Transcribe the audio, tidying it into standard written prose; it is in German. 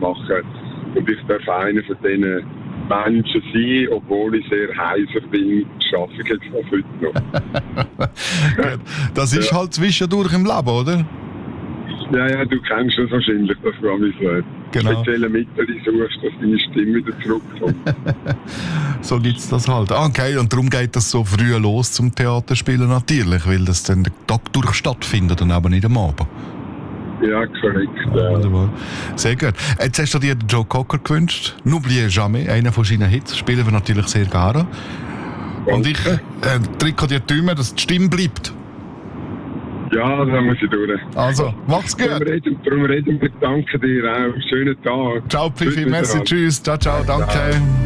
machen. Und ich darf einer von diesen Menschen sein, obwohl ich sehr heiser bin, schaffe ich jetzt auch heute noch. Das ist halt zwischendurch im Leben, oder? Ja, du kennst das wahrscheinlich, dass du an genau. spezielle Mittel suchst, dass deine Stimme wieder zurückkommt. So gibt's das halt. Okay, und darum geht das so früh los zum Theaterspielen natürlich, weil das dann den Tag durch stattfindet und aber nicht am Abend. Ja, korrekt. Ja. Wunderbar. Sehr gut. Jetzt hast du dir den Joe Cocker gewünscht. N'oubliez jamais, einer von seinen Hits. Spielen wir natürlich sehr gerne. Und ich drücke dir die Daumen, dass die Stimme bleibt. Ja, da muss ich durch. Also, mach's gut. Darum reden wir. Danke dir auch. Schönen Tag. Ciao, Pfiffi. Merci, tschüss. Ciao, ciao. Danke.